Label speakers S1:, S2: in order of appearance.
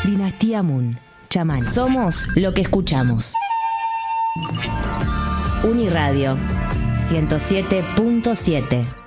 S1: Dinastía Moon, chamán. Somos lo que escuchamos. Uniradio 107.7